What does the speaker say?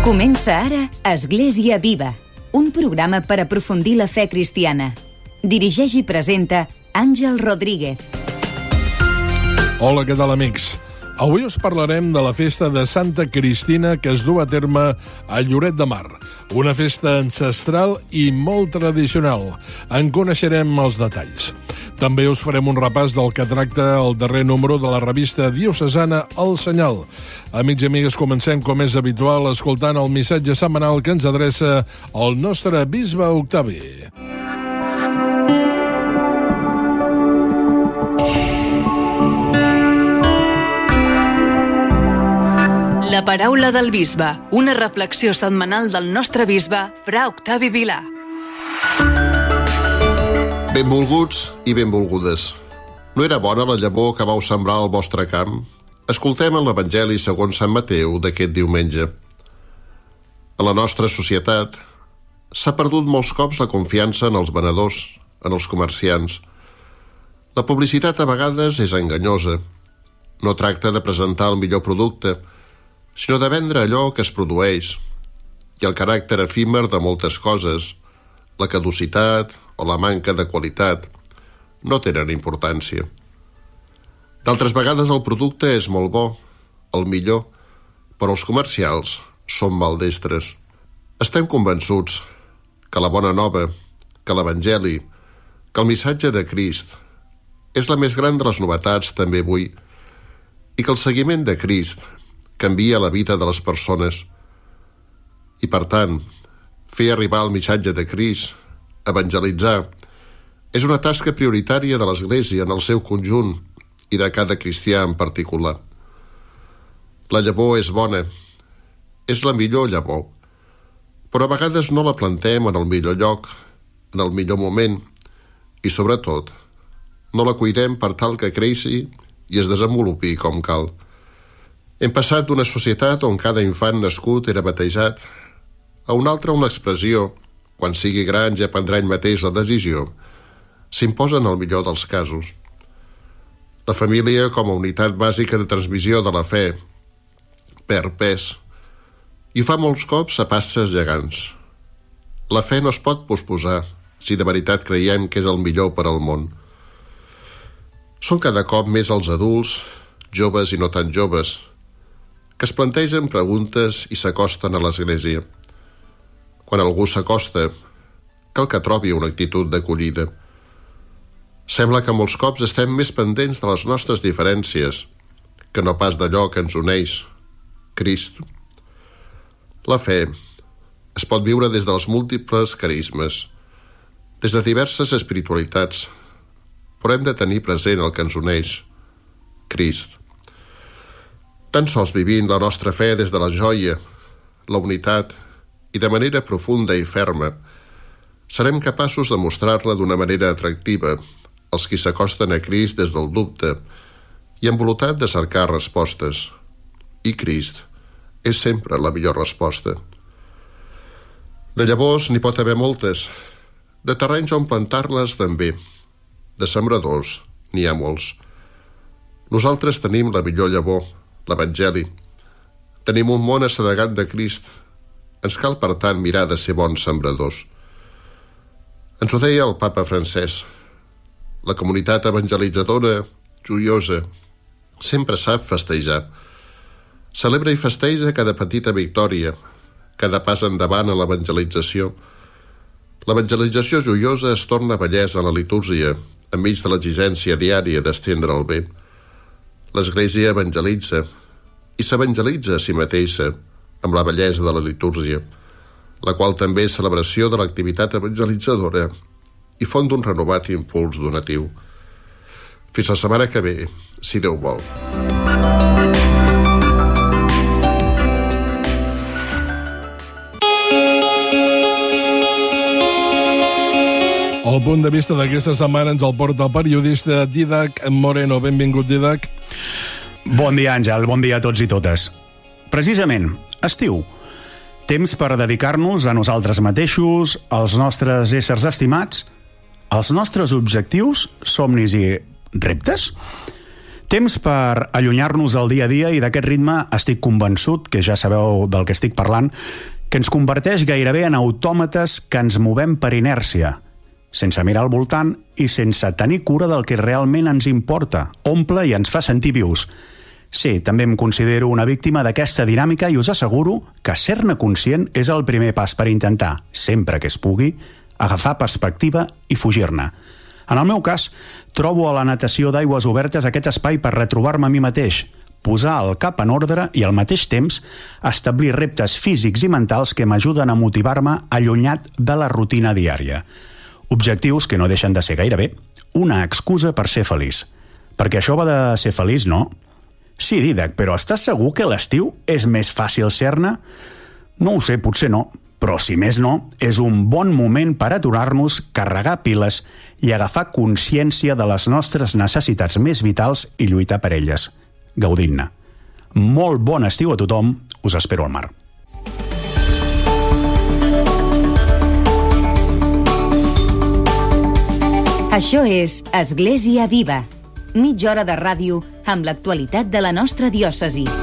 Comença ara Església Viva, un programa per aprofundir la fe cristiana. Dirigeix i presenta Àngel Rodríguez. Hola, què tal, amics? Avui us parlarem de la festa de Santa Cristina que es du a terme a Lloret de Mar. Una festa ancestral i molt tradicional. En coneixerem els detalls. També us farem un repàs del que tracta el darrer número de la revista diocesana El Senyal. Amics i amigues, comencem, com és habitual, escoltant el missatge setmanal que ens adreça el nostre bisbe Octavi. La paraula del bisbe, una reflexió setmanal del nostre bisbe, fra Octavi Vilà. Benvolguts i benvolgudes. No era bona la llavor que vau sembrar al vostre camp? Escoltem l'Evangeli segons Sant Mateu d'aquest diumenge. A la nostra societat s'ha perdut molts cops la confiança en els venedors, en els comerciants. La publicitat a vegades és enganyosa. No tracta de presentar el millor producte, sinó de vendre allò que es produeix. I el caràcter efímer de moltes coses, la caducitat o la manca de qualitat, no tenen importància. D'altres vegades el producte és molt bo, el millor, però els comercials són maldestres. Estem convençuts que la bona nova, que l'Evangeli, que el missatge de Crist és la més gran de les novetats també avui, i que el seguiment de Crist canvia la vida de les persones. I per tant, fer arribar el missatge de Crist, evangelitzar, és una tasca prioritària de l'Església en el seu conjunt i de cada cristià en particular. La llavor és bona, és la millor llavor, però a vegades no la plantem en el millor lloc, en el millor moment, i sobretot, no la cuidem per tal que creixi i es desenvolupi com cal. Hem passat d'una societat on cada infant nascut era batejat a una altra on l'expressió, quan sigui gran ja prendrà ell mateix la decisió, s'imposa en el millor dels casos. La família, com a unitat bàsica de transmissió de la fe, perd pes, i ho fa molts cops a passes gegants. La fe no es pot posposar si de veritat creiem que és el millor per al món. Són cada cop més els adults, joves i no tan joves, que es plantegen preguntes i s'acosten a l'Església. Quan algú s'acosta, cal que trobi una actitud d'acollida. Sembla que molts cops estem més pendents de les nostres diferències que no pas d'allò que ens uneix, Crist. La fe es pot viure des dels múltiples carismes, des de diverses espiritualitats, però hem de tenir present el que ens uneix, Crist. Tan sols vivint la nostra fe des de la joia, la unitat i de manera profunda i ferma, serem capaços de mostrar-la d'una manera atractiva als qui s'acosten a Crist des del dubte i amb voluntat de cercar respostes. I Crist és sempre la millor resposta. De llavors n'hi pot haver moltes, de terrenys on plantar-les també, de sembradors n'hi ha molts. Nosaltres tenim la millor llavor, l'Evangeli. Tenim un món assedegat de Crist. Ens cal, per tant, mirar de ser bons sembradors. Ens ho deia el papa Francesc. La comunitat evangelitzadora, joiosa, sempre sap festejar. Celebra i festeja cada petita victòria, cada pas endavant en l'evangelització. L'evangelització joiosa es torna bellesa a la litúrgia, enmig de l'exigència diària d'estendre el bé. L'Església evangelitza i s'evangelitza a si mateixa amb la bellesa de la litúrgia, la qual també és celebració de l'activitat evangelitzadora i font d'un renovat impuls donatiu. Fins la setmana que ve, si Déu vol. El punt de vista d'aquesta setmana ens el porta el periodista Didac Moreno. Benvingut, Didac. Bon dia, Àngel. Bon dia a tots i totes. Precisament, estiu. Temps per dedicar-nos a nosaltres mateixos, als nostres éssers estimats, als nostres objectius, somnis i reptes. Temps per allunyar-nos del dia a dia i d'aquest ritme estic convençut, que ja sabeu del que estic parlant, que ens converteix gairebé en autòmates que ens movem per inèrcia, sense mirar al voltant i sense tenir cura del que realment ens importa, omple i ens fa sentir vius. Sí, també em considero una víctima d'aquesta dinàmica i us asseguro que ser-ne conscient és el primer pas per intentar, sempre que es pugui, agafar perspectiva i fugir-ne. En el meu cas, trobo a la natació d'aigües obertes aquest espai per retrobar-me a mi mateix, posar el cap en ordre i al mateix temps establir reptes físics i mentals que m'ajuden a motivar-me allunyat de la rutina diària. Objectius que no deixen de ser gairebé una excusa per ser feliç. Perquè això va de ser feliç, no? Sí, Dídac, però estàs segur que l'estiu és més fàcil ser-ne? No ho sé, potser no, però si més no, és un bon moment per aturar-nos, carregar piles i agafar consciència de les nostres necessitats més vitals i lluitar per elles, gaudint-ne. Molt bon estiu a tothom, us espero al mar. Això és Església Viva, mitja hora de ràdio amb l'actualitat de la nostra diòcesi.